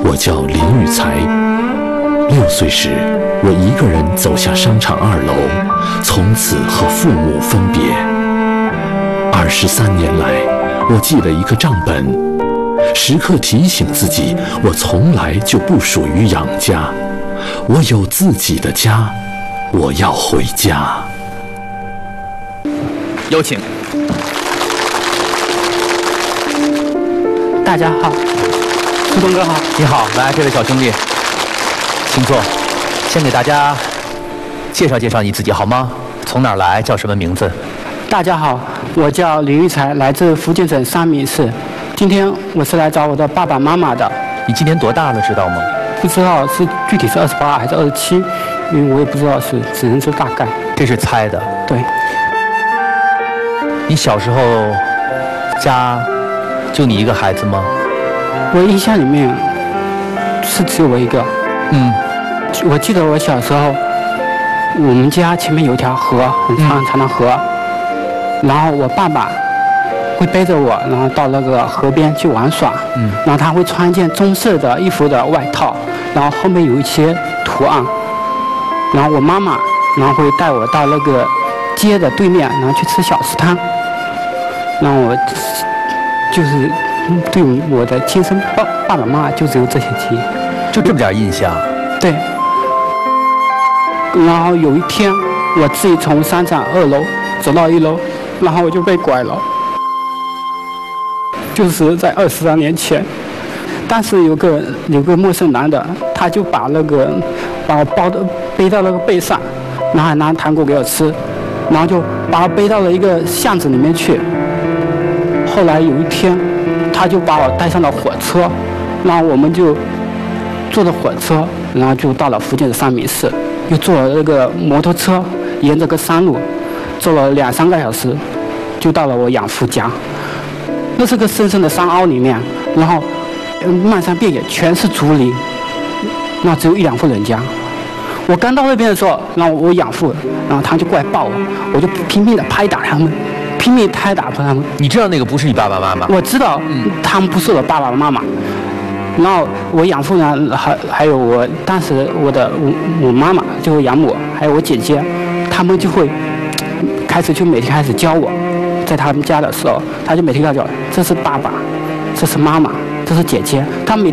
我叫林育才。6岁时，我一个人走下商场2楼，从此和父母分别。23年来，我记了一个账本，时刻提醒自己，我从来就不属于养家，我有自己的家，我要回家。 有请。 大家好，苏东哥好。 你好，来，这位小兄弟，请坐。先给大家介绍介绍你自己好吗？从哪儿来？叫什么名字？ 大家好，我叫林育才，来自福建省三明市。今天我是来找我的爸爸妈妈的。 你今年多大了，知道吗？ 不知道是具体是28还是27，因为我也不知道只能说大概。 这是猜的。 对。 你小时候家就你一个孩子吗？ 我印象里面是只有我一个。我记得我小时候，我们家前面有一条河，很长很长的河，然后我爸爸会背着我，然后到那个河边去玩耍。然后他会穿一件棕色的衣服的外套，然后后面有一些图案。然后我妈妈，然后会带我到那个街的对面，然后去吃小吃摊。然后我就是对我的亲生爸爸妈妈就只有这些记忆， 就这么点印象。 对。然后有一天，我自己从商场2楼走到1楼，然后我就被拐了。就是在23年前，当时有个陌生男的，他就把我背到那个背上，然后还拿糖果给我吃，然后就把我背到了一个巷子里面去。后来有一天，他就把我带上了火车，然后我们就坐着火车，然后就到了福建的三明市，又坐了那个摩托车，沿着个山路，走了2-3个小时，就到了我养父家。那是个深深的山凹里面，然后漫山遍野全是竹林，那只有1-2户人家。我刚到那边的时候，然后我养父，然后他就过来抱我，我就拼命的拍打他们，拼命拍打他们。 你知道那个不是你爸爸妈妈？ 我知道，他们不是我爸爸妈妈。然后我养父呢，还有我当时我妈妈就是养母，还有我姐姐，他们就会每天开始教我，在他们家的时候，他就每天告诉我，这是爸爸，这是妈妈，这是姐姐，他们每天